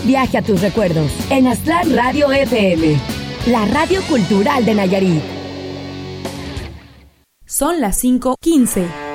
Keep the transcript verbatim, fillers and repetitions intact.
Viaje a tus recuerdos en Aztlán Radio F M, la radio cultural de Nayarit. Son las cinco quince.